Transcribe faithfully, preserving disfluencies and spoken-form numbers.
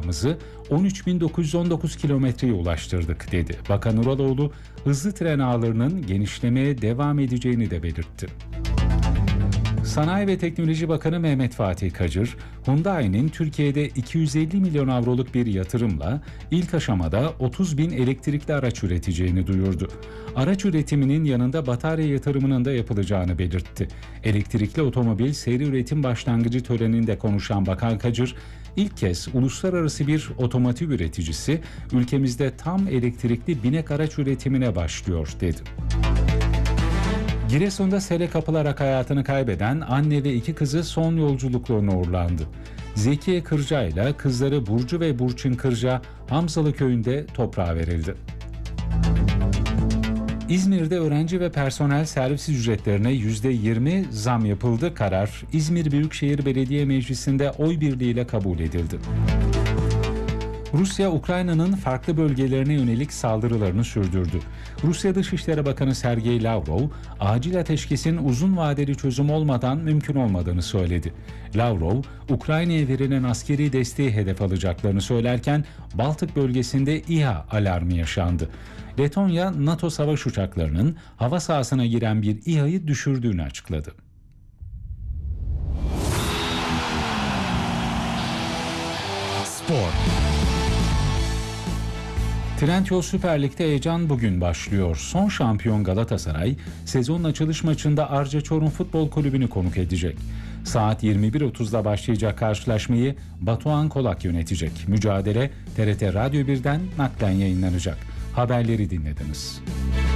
ağımızı on üç bin dokuz yüz on dokuz kilometreye ulaştırdık dedi. Bakan Uraloğlu hızlı tren ağlarının genişlemeye devam edeceğini de belirtti. Sanayi ve Teknoloji Bakanı Mehmet Fatih Kacır, Hyundai'nin Türkiye'de iki yüz elli milyon avroluk bir yatırımla ilk aşamada otuz bin elektrikli araç üreteceğini duyurdu. Araç üretiminin yanında batarya yatırımının da yapılacağını belirtti. Elektrikli otomobil seri üretim başlangıcı töreninde konuşan Bakan Kacır, ilk kez uluslararası bir otomotiv üreticisi ülkemizde tam elektrikli binek araç üretimine başlıyor dedi. Giresun'da sele kapılarak hayatını kaybeden anne ve iki kızı son yolculuklarına uğurlandı. Zekiye Kırca ile kızları Burcu ve Burçin Kırca Hamzalı köyünde toprağa verildi. İzmir'de öğrenci ve personel servis ücretlerine yüzde yirmi zam yapıldı. Karar İzmir Büyükşehir Belediye Meclisi'nde oy birliğiyle kabul edildi. Rusya, Ukrayna'nın farklı bölgelerine yönelik saldırılarını sürdürdü. Rusya Dışişleri Bakanı Sergey Lavrov, acil ateşkesin uzun vadeli çözüm olmadan mümkün olmadığını söyledi. Lavrov, Ukrayna'ya verilen askeri desteği hedef alacaklarını söylerken Baltık bölgesinde İHA alarmı yaşandı. Letonya, NATO savaş uçaklarının hava sahasına giren bir İHA'yı düşürdüğünü açıkladı. Spor. Trendyol Süper Lig'de heyecan bugün başlıyor. Son şampiyon Galatasaray, sezonun açılış maçında Arca Çorum Futbol Kulübü'nü konuk edecek. Saat yirmi bir otuzda başlayacak karşılaşmayı Batuhan Kolak yönetecek. Mücadele T R T Radyo birden naklen yayınlanacak. Haberleri dinlediniz.